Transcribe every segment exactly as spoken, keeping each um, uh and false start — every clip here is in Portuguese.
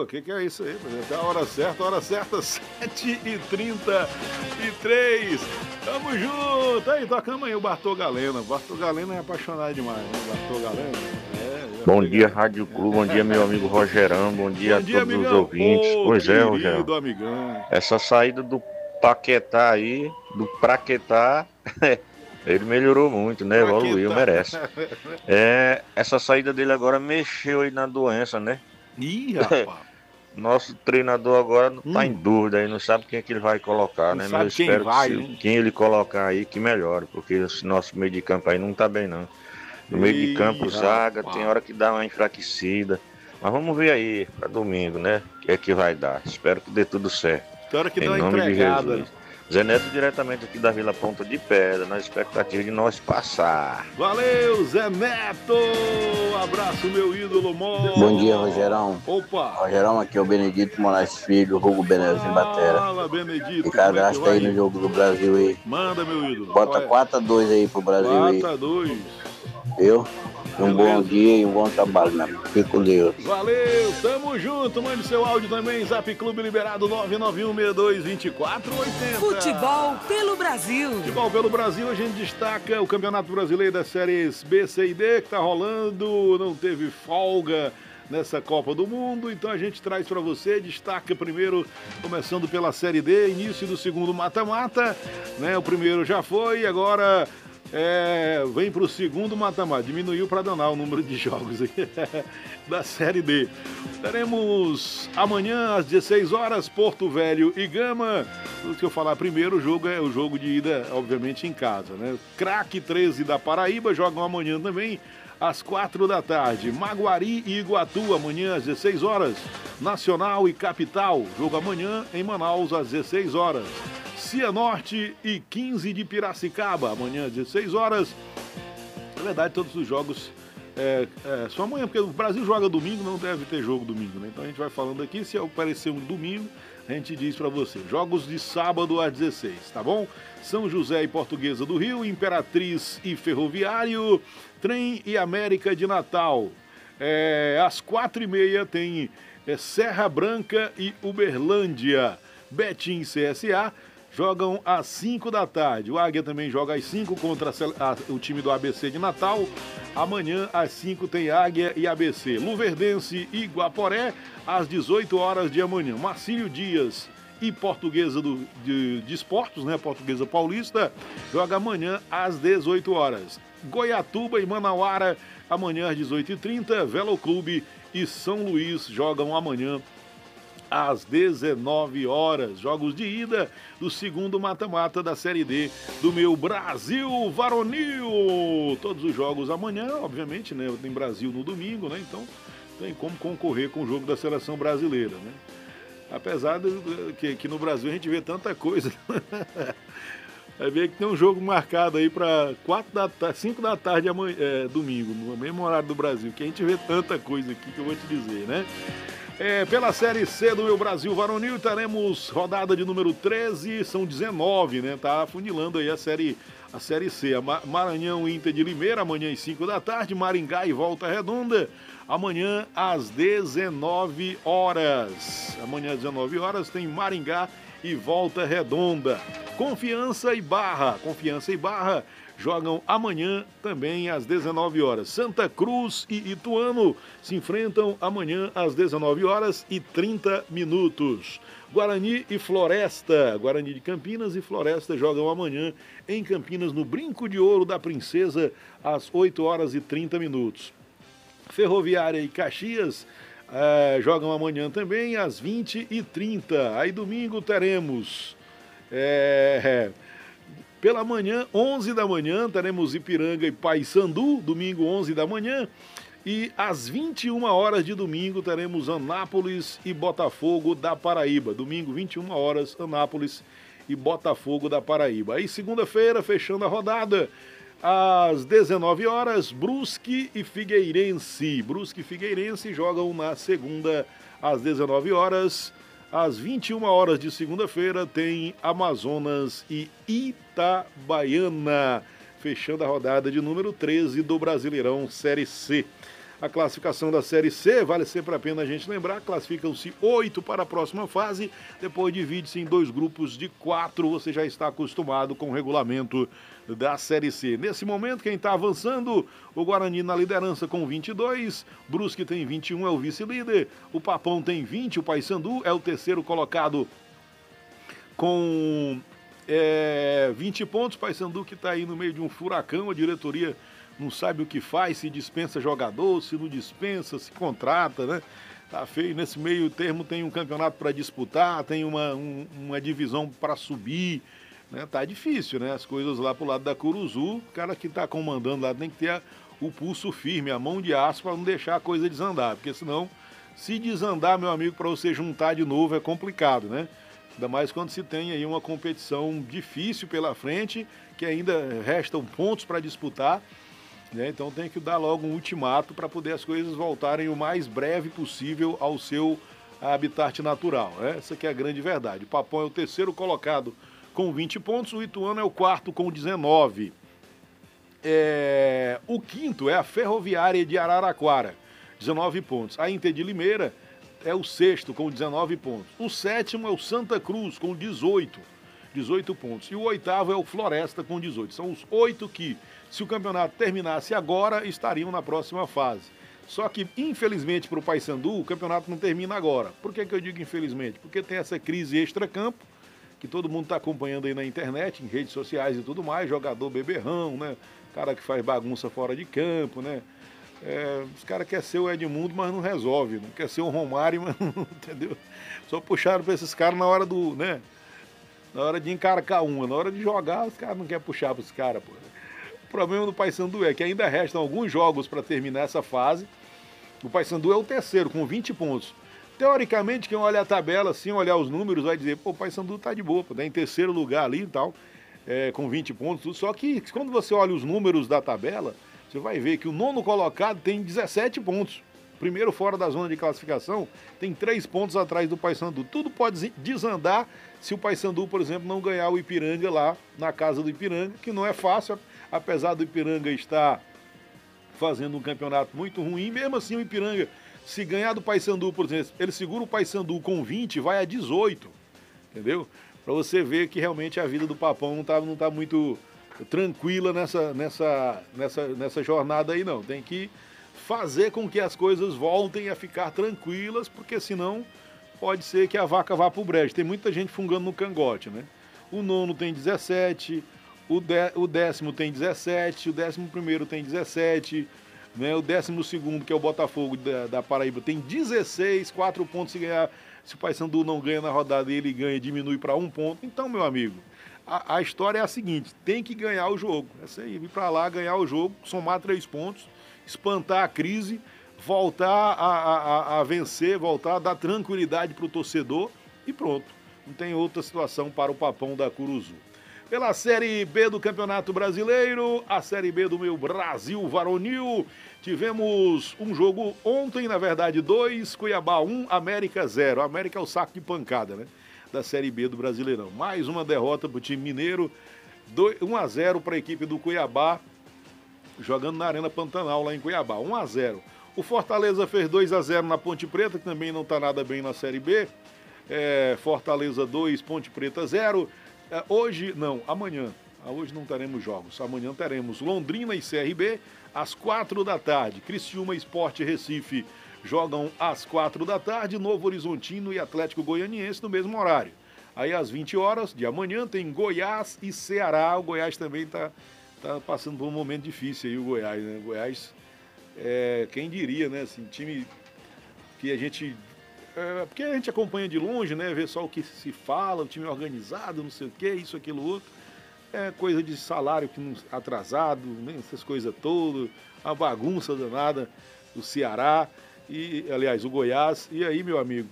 o que, que é isso aí? Até a hora certa, hora certa, sete e trinta e três. Tamo junto. Aí, tocamos aí o Bartô Galena. O Bartô Galena é apaixonado demais, né? Bartô Galena. É, bom dia, Rádio Clube. Bom dia, meu amigo Rogerão. Bom dia bom a dia, todos amigão. os ouvintes. Ô, pois é, querido Rogerão. amigão. Essa saída do Paquetá aí, do Praquetá, ele melhorou muito, né? Evoluiu, merece. É, essa saída dele agora mexeu aí na doença, né? Ih, rapaz. Nosso treinador agora não tá Hum. em dúvida aí, não sabe quem é que ele vai colocar, Não né? sabe Mas eu quem espero vai, que se, né? quem ele colocar aí que melhore, porque esse nosso meio de campo aí não tá bem não. No meio de campo, Ei, zaga, rapaz. tem hora que dá uma enfraquecida. Mas vamos ver aí, pra domingo, né? O que é que vai dar. Espero que dê tudo certo. Tem hora que Em dá uma nome de entregada. Jesus. Zé Neto diretamente aqui da Vila Ponta de Pedra, na expectativa de nós passar. Valeu, Zé Neto! Abraço, meu ídolo, Mó. Bom dia, Rogerão. Opa! Rogerão, aqui é o Benedito Moraes Filho, Hugo Benezinho Batera. Fala, Benedito. E cadastra aí no jogo do Brasil aí. Manda, meu ídolo. Bota quatro a dois aí pro Brasil aí. quatro a dois. Viu? Um bom dia e um bom trabalho, né? Fique com Deus. Valeu, tamo junto. Mande seu áudio também. Zap Clube liberado nove nove um seis dois dois quatro oito zero. Futebol pelo Brasil. Futebol pelo Brasil, a gente destaca o Campeonato Brasileiro das séries B, C e D, que tá rolando. Não teve folga nessa Copa do Mundo, então a gente traz para você, destaca primeiro, começando pela Série D, início do segundo mata-mata, né? O primeiro já foi, agora é, vem para o segundo mata-mata, diminuiu para danar o número de jogos aqui da Série D. Teremos amanhã às dezesseis horas, Porto Velho e Gama. O que eu falar primeiro, o jogo é o jogo de ida, obviamente, em casa, né? Craque treze da Paraíba jogam amanhã também, às quatro da tarde. Maguari e Iguatu, amanhã às dezesseis horas. Nacional e Capital, jogo amanhã em Manaus às dezesseis horas. Cianorte e quinze de Piracicaba, amanhã às dezesseis horas. Na verdade, todos os jogos é, é, só amanhã, porque o Brasil joga domingo, não deve ter jogo domingo, né? Então a gente vai falando aqui, se aparecer um domingo, a gente diz pra você. Jogos de sábado às dezesseis, tá bom? São José e Portuguesa do Rio, Imperatriz e Ferroviário, Trem e América de Natal. É, às quatro e meia tem é, Serra Branca e Uberlândia. Betim e C S A jogam às cinco da tarde. O Águia também joga às cinco contra a, a, o time do A B C de Natal. Amanhã, às cinco, tem Águia e A B C. Luverdense e Guaporé, às dezoito horas de amanhã. Marcílio Dias e Portuguesa do, de, de Esportes, né? Portuguesa Paulista, joga amanhã às dezoito horas. Goiatuba e Manauara, amanhã às dezoito e trinta. Velo Clube e São Luís jogam amanhã às dezenove horas. Jogos de ida do segundo mata-mata da Série D do meu Brasil Varonil. Todos os jogos amanhã, obviamente, né? Tem Brasil no domingo, né? Então tem como concorrer com o jogo da seleção brasileira, né? Apesar de que, que no Brasil a gente vê tanta coisa. Vai ver que tem um jogo marcado aí para cinco da tarde amanhã, é, domingo, no mesmo horário do Brasil, que a gente vê tanta coisa aqui que eu vou te dizer, né? É, pela Série C do meu Brasil Varonil, teremos rodada de número treze, são dezenove, né? Tá afunilando aí a série, a série C. A Maranhão Inter de Limeira, amanhã às cinco da tarde, Maringá e Volta Redonda, amanhã às dezenove horas. Amanhã às dezenove horas tem Maringá e Volta Redonda. Confiança e Barra, Confiança e Barra jogam amanhã também às dezenove horas. Santa Cruz e Ituano se enfrentam amanhã às dezenove horas e trinta minutos. Guarani e Floresta, Guarani de Campinas e Floresta jogam amanhã em Campinas no Brinco de Ouro da Princesa às oito horas e trinta minutos. Ferroviária e Caxias eh, jogam amanhã também às vinte e trinta. Aí domingo teremos é, pela manhã, onze da manhã, teremos Ipiranga e Paysandu, domingo onze da manhã. E às vinte e uma horas de domingo teremos Anápolis e Botafogo da Paraíba. Domingo, vinte e uma horas, Anápolis e Botafogo da Paraíba. Aí segunda-feira, fechando a rodada, às dezenove horas, Brusque e Figueirense. Brusque e Figueirense jogam na segunda às dezenove horas. Às vinte e uma horas de segunda-feira tem Amazonas e Itabaiana, fechando a rodada de número treze do Brasileirão Série C. a classificação da Série C, vale sempre a pena a gente lembrar, classificam-se oito para a próxima fase, depois divide-se em dois grupos de quatro, você já está acostumado com o regulamento da Série C. Nesse momento, quem está avançando, o Guarani na liderança com vinte e dois, Brusque tem vinte e um, é o vice-líder, o Papão tem vinte, o Paysandu é o terceiro colocado com é, vinte pontos, o Paysandu que está aí no meio de um furacão, a diretoria não sabe o que faz, se dispensa jogador, se não dispensa, se contrata, né? Tá feio. Nesse meio termo tem um campeonato para disputar, tem uma, um, uma divisão para subir, né? Tá difícil, né? As coisas lá pro lado da Curuzu, o cara que tá comandando lá tem que ter a, o pulso firme, a mão de aço para não deixar a coisa desandar, porque senão, se desandar, meu amigo, para você juntar de novo é complicado, né? Ainda mais quando se tem aí uma competição difícil pela frente, que ainda restam pontos para disputar. Então tem que dar logo um ultimato para poder as coisas voltarem o mais breve possível ao seu habitat natural. Essa que é a grande verdade. O Papão é o terceiro colocado com vinte pontos, o Ituano é o quarto com dezenove. É... O quinto é a Ferroviária de Araraquara, dezenove pontos. A Inter de Limeira é o sexto com dezenove pontos. O sétimo é o Santa Cruz com dezoito, dezoito pontos. E o oitavo é o Floresta com dezoito. São os oito que, se o campeonato terminasse agora, estariam na próxima fase. Só que, infelizmente, para o Paysandu, o campeonato não termina agora. Por que que eu digo infelizmente? Porque tem essa crise extracampo, que todo mundo está acompanhando aí na internet, em redes sociais e tudo mais, jogador beberrão, né? Cara que faz bagunça fora de campo, né? É, os caras querem ser o Edmundo, mas não resolve. Não quer ser o Romário, mas não, entendeu? Só puxaram para esses caras na hora do, né? Na hora de encarcar uma, na hora de jogar, os caras não querem puxar para os caras, pô. O problema do Paysandu é que ainda restam alguns jogos para terminar essa fase. O Paysandu é o terceiro, com vinte pontos. Teoricamente, quem olha a tabela, assim, olhar os números, vai dizer, pô, o Paysandu tá de boa, pô, tá em terceiro lugar ali e tal, é, com vinte pontos, tudo. Só que quando você olha os números da tabela, você vai ver que o nono colocado tem dezessete pontos. Primeiro fora da zona de classificação, tem três pontos atrás do Paysandu. Tudo pode desandar se o Paysandu, por exemplo, não ganhar o Ipiranga lá na casa do Ipiranga, que não é fácil, apesar do Ipiranga estar fazendo um campeonato muito ruim. Mesmo assim, o Ipiranga, se ganhar do Paysandu, por exemplo, ele segura o Paysandu com vinte, vai a dezoito, entendeu? Para você ver que realmente a vida do Papão não tá, não tá muito tranquila nessa, nessa, nessa, nessa jornada aí, não. Tem que fazer com que as coisas voltem a ficar tranquilas, porque senão pode ser que a vaca vá pro brejo. Tem muita gente fungando no cangote, né? O nono tem dezessete, o, de, o décimo tem dezessete, o décimo primeiro tem dezessete, né? O décimo segundo, que é o Botafogo da, da Paraíba, tem dezesseis, quatro pontos se ganhar. Se o Paysandu não ganha na rodada e ele ganha, diminui para um ponto. Então, meu amigo, a, a história é a seguinte, tem que ganhar o jogo. Essa aí, vir para lá, ganhar o jogo, somar três pontos, espantar a crise, voltar a, a, a vencer, voltar a dar tranquilidade para o torcedor e pronto. Não tem outra situação para o Papão da Curuzu. Pela Série B do Campeonato Brasileiro, a Série B do meu Brasil Varonil, tivemos um jogo ontem, na verdade dois, Cuiabá um, América zero. América é o saco de pancada, né? Da Série B do Brasileirão. Mais uma derrota para o time mineiro, um a zero para a equipe do Cuiabá, jogando na Arena Pantanal, lá em Cuiabá, um a zero. O Fortaleza fez dois a zero na Ponte Preta, que também não está nada bem na Série B. É, Fortaleza dois, Ponte Preta zero. É, hoje, não, amanhã. Hoje não teremos jogos. Amanhã teremos Londrina e C R B às quatro da tarde. Criciúma, Sport e Recife jogam às quatro da tarde. Novo Horizontino e Atlético Goianiense no mesmo horário. Aí às vinte horas de amanhã tem Goiás e Ceará. O Goiás também está tá passando por um momento difícil aí, o Goiás, né? O Goiás, é, quem diria, né? Assim, time que a gente... É, porque a gente acompanha de longe, né? Vê só o que se fala, o time organizado, não sei o que, isso, aquilo, outro. É coisa de salário que não, atrasado, né? Essas coisas todas, a bagunça danada do Ceará, e, aliás, o Goiás. E aí, meu amigo,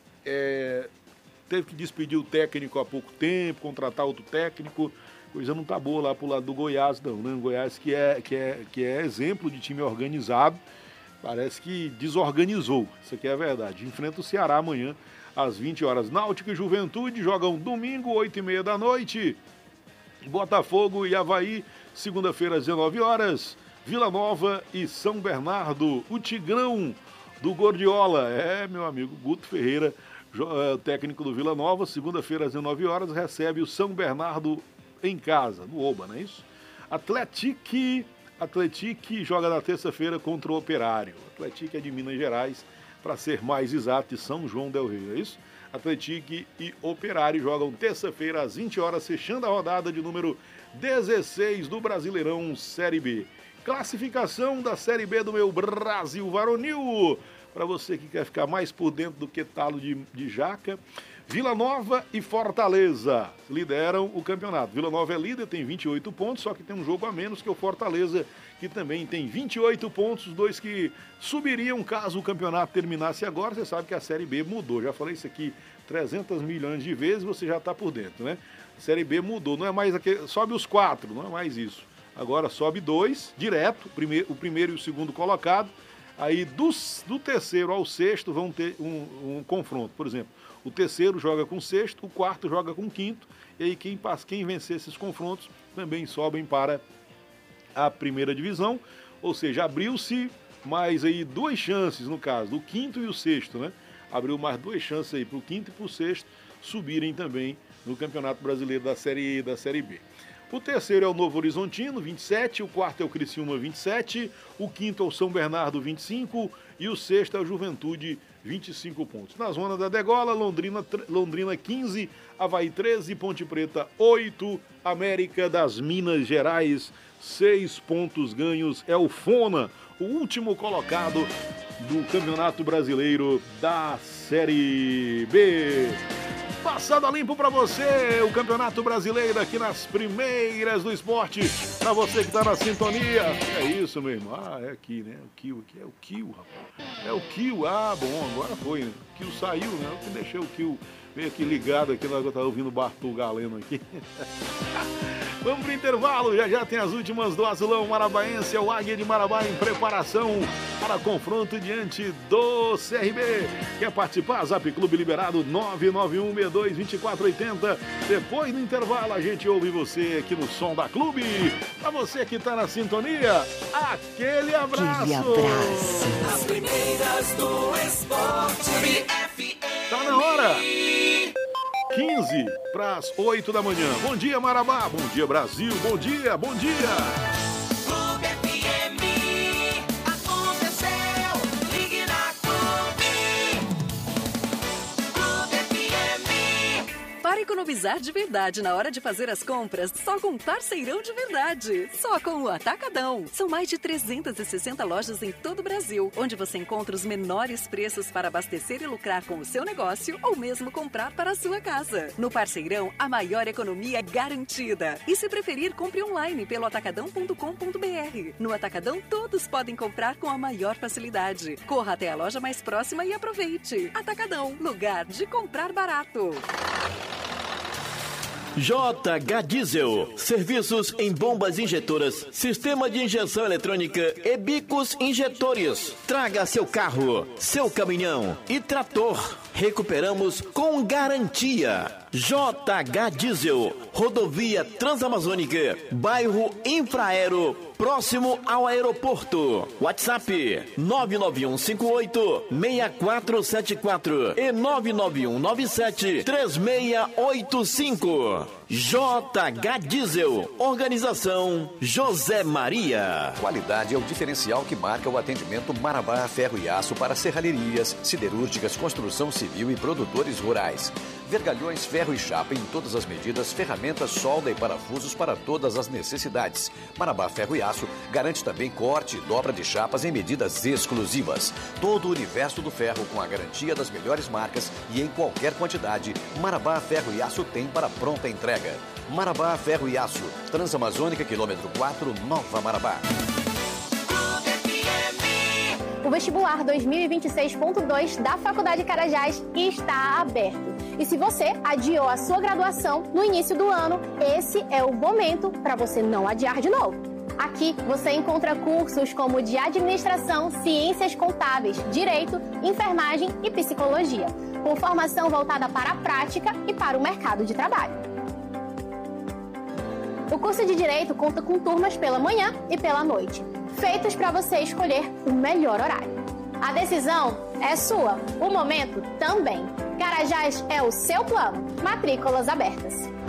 é, teve que despedir o técnico há pouco tempo, contratar outro técnico. Coisa não tá boa lá pro lado do Goiás, não, né? O Goiás que é, que é, que é exemplo de time organizado, parece que desorganizou. Isso aqui é a verdade. Enfrenta o Ceará amanhã, às vinte horas. Náutico e Juventude jogam domingo, oito e meia da noite. Botafogo e Avaí, segunda-feira, às dezenove horas. Vila Nova e São Bernardo, o Tigrão do Gordiola. É, meu amigo Guto Ferreira, técnico do Vila Nova, segunda-feira às dezenove horas, recebe o São Bernardo em casa, no Oba, não é isso? Atlético, Atlético joga na terça-feira contra o Operário. Atlético é de Minas Gerais, para ser mais exato, de São João del Rei, é isso? Atlético e Operário jogam terça-feira às vinte horas, fechando a rodada de número dezesseis do Brasileirão Série B. Classificação da Série B do meu Brasil Varonil. Para você que quer ficar mais por dentro do que talo de, de jaca, Vila Nova e Fortaleza lideram o campeonato. Vila Nova é líder, tem vinte e oito pontos, só que tem um jogo a menos que o Fortaleza, que também tem vinte e oito pontos, os dois que subiriam caso o campeonato terminasse agora. Você sabe que a Série B mudou, já falei isso aqui trezentos milhões de vezes, você já está por dentro, né? A Série B mudou, não é mais aquele, sobe os quatro, não é mais isso. Agora sobe dois, direto, o primeiro, o primeiro e o segundo colocado. Aí dos, do terceiro ao sexto vão ter um, um confronto. Por exemplo, o terceiro joga com o sexto, o quarto joga com o quinto. E aí quem, quem vencer esses confrontos também sobem para a primeira divisão. Ou seja, abriu-se mais aí duas chances, no caso, do quinto e o sexto, né? Abriu mais duas chances aí para o quinto e para o sexto subirem também no Campeonato Brasileiro da Série E da Série B. O terceiro é o Novo Horizontino, vinte e sete, o quarto é o Criciúma, vinte e sete, o quinto é o São Bernardo, vinte e cinco e o sexto é o Juventude, vinte e cinco pontos. Na zona da degola, Londrina, Londrina quinze, Avaí treze, Ponte Preta oito, América das Minas Gerais seis pontos ganhos, é o Fona, o último colocado do Campeonato Brasileiro da Série B. Passada limpo para você, o Campeonato Brasileiro aqui nas primeiras do esporte, para você que tá na sintonia. É isso, meu irmão. Ah, é aqui, né? O Kill aqui, é o Kill, rapaz. É o Kill. Ah, bom, agora foi, né? O Kill saiu, né? Eu que deixei o Kill meio aqui ligado aqui, na hora que eu tava ouvindo o Bartol Galeno aqui. Vamos pro intervalo, já já tem as últimas do Azulão Marabaense, é o Águia de Marabá em preparação para confronto diante do C R B. Quer participar? Zap Clube liberado nove nove um seis dois dois quatro oito zero. Depois do intervalo a gente ouve você aqui no Som da Clube. Para você que tá na sintonia, aquele abraço. Aquele abraço. As primeiras do esporte. Tá na hora. quinze para as oito da manhã. Bom dia, Marabá. Bom dia, Brasil. Bom dia, bom dia. Clube F M, aconteceu, ligue na Clube. Clube F M. Para economizar de verdade na hora de fazer as compras, só com Parceirão de Verdade. Só com o Atacadão. São mais de trezentas e sessenta lojas em todo o Brasil, onde você encontra os menores preços para abastecer e lucrar com o seu negócio ou mesmo comprar para a sua casa. No Parceirão, a maior economia é garantida. E se preferir, compre online pelo atacadão ponto com ponto b r. No Atacadão, todos podem comprar com a maior facilidade. Corra até a loja mais próxima e aproveite. Atacadão, lugar de comprar barato. J H Diesel, serviços em bombas injetoras, sistema de injeção eletrônica e bicos injetores. Traga seu carro, seu caminhão e trator. Recuperamos com garantia. J H Diesel, rodovia Transamazônica, bairro Infraero, próximo ao aeroporto. WhatsApp nove nove um cinco oito seis quatro sete quatro e nove nove um nove sete três seis oito cinco. J H Diesel, organização José Maria. Qualidade é o diferencial que marca o atendimento Marabá Ferro e Aço para serralherias, siderúrgicas, construção civil e produtores rurais. Vergalhões, ferro e chapa em todas as medidas, ferramentas, solda e parafusos para todas as necessidades. Marabá Ferro e Aço garante também corte e dobra de chapas em medidas exclusivas. Todo o universo do ferro com a garantia das melhores marcas e em qualquer quantidade, Marabá Ferro e Aço tem para pronta entrega. Marabá Ferro e Aço, Transamazônica, quilômetro quatro, Nova Marabá. O vestibular dois mil e vinte e seis ponto dois da Faculdade Carajás está aberto. E se você adiou a sua graduação no início do ano, esse é o momento para você não adiar de novo. Aqui você encontra cursos como de administração, ciências contábeis, direito, enfermagem e psicologia, com formação voltada para a prática e para o mercado de trabalho. O curso de Direito conta com turmas pela manhã e pela noite. feitos para você escolher o melhor horário. A decisão é sua, o momento também. Carajás é o seu plano. Matrículas abertas.